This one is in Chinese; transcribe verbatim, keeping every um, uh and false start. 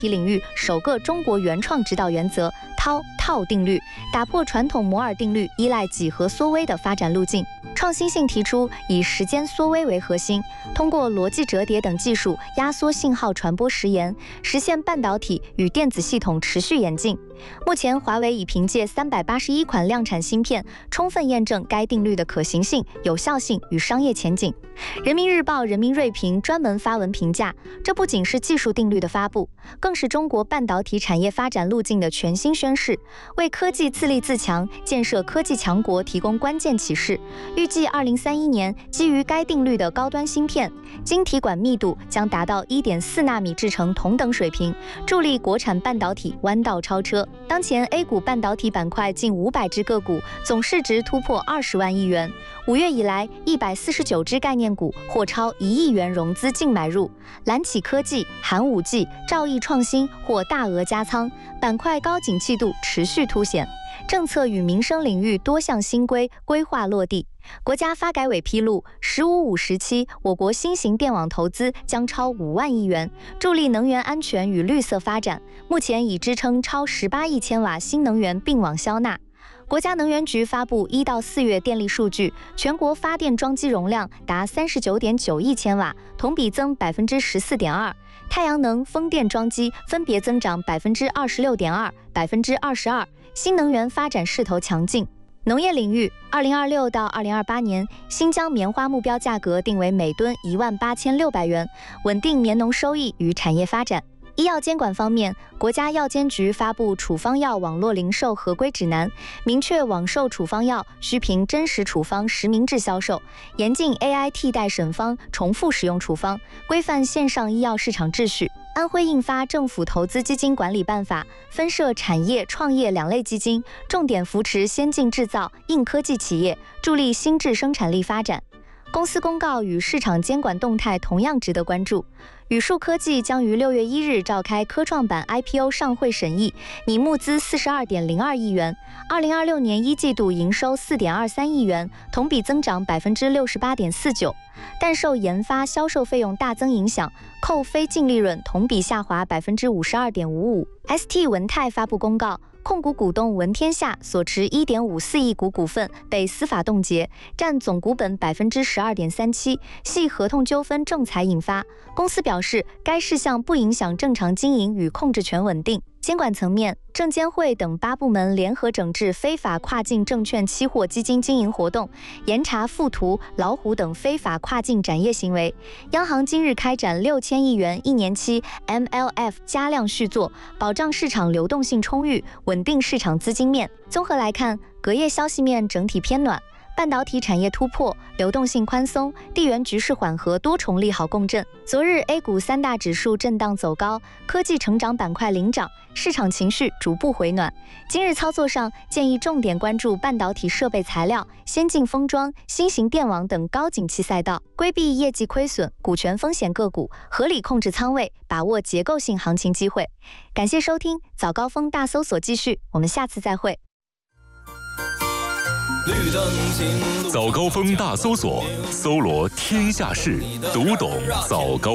体领域首个中国原创指导原则涛套定律，打破传统摩尔定律依赖几何缩微的发展路径。创新性提出以时间缩微为核心，通过逻辑折叠等技术压缩信号传播时延，实现半导体与电子系统持续演进。目前，华为已凭借三百八十一款量产芯片，充分验证该定律的可行性、有效性与商业前景。人民日报、人民锐评专门发文评价，这不仅是技术定律的发布，更是中国半导体产业发展路径的全新宣示，为科技自立自强、建设科技强国提供关键启示。预计二零三一年，基于该定律的高端芯片晶体管密度将达到 一点四纳米制程同等水平，助力国产半导体弯道超车。当前 A 股半导体板块近五百只个股，总市值突破二十万亿元。五月以来，一百四十九只概念股或超一亿元融资净买入，蓝启科技、寒武纪、兆易创新或大额加仓，板块高景气度持续凸显。政策与民生领域多项新规规划落地。国家发改委披露，“十五五”时期，我国新型电网投资将超五万亿元，助力能源安全与绿色发展。目前已支撑超十八亿千瓦新能源并网销纳。国家能源局发布一到四月电力数据，全国发电装机容量达三十九点九亿千瓦，同比增百分之十四点二。太阳能、风电装机分别增长百分之二十六点二、百分之二十二，新能源发展势头强劲。农业领域，二零二六到二零二八年，新疆棉花目标价格定为每吨一万八千六百元，稳定棉农收益与产业发展。医药监管方面，国家药监局发布处方药网络零售合规指南，明确网售处方药需凭真实处方实名制销售，严禁 A I 替代审方、重复使用处方，规范线上医药市场秩序。安徽印发《政府投资基金管理办法》，分设产业、创业两类基金，重点扶持先进制造、硬科技企业，助力新质生产力发展。公司公告与市场监管动态同样值得关注。宇树科技将于六月一日召开科创板 I P O 上会审议，拟募资四十二点零二亿元。二零二六年一季度营收四点二三亿元，同比增长百分之六十八点四九，但受研发销售费用大增影响，扣非净利润同比下滑百分之五十二点五五。S T 文泰发布公告，控股股东文天下所持 一点五四亿股股份被司法冻结，占总股本 百分之十二点三七， 系合同纠纷仲裁引发。公司表示，该事项不影响正常经营与控制权稳定。监管层面，证监会等八部门联合整治非法跨境证券期货基金经营活动，严查富途、老虎等非法跨境展业行为。央行今日开展六千亿元一年期 M L F 加量续作，保障市场流动性充裕，稳定市场资金面。综合来看，隔夜消息面整体偏暖。半导体产业突破，流动性宽松，地缘局势缓和，多重利好共振。昨日 A 股三大指数震荡走高，科技成长板块领涨，市场情绪逐步回暖。今日操作上，建议重点关注半导体设备材料、先进封装、新型电网等高景气赛道，规避业绩亏损、股权风险个股，合理控制仓位，把握结构性行情机会。感谢收听早高峰大搜索继续，我们下次再会。 绿灯行，早高峰大搜索，搜罗天下事，读懂早高。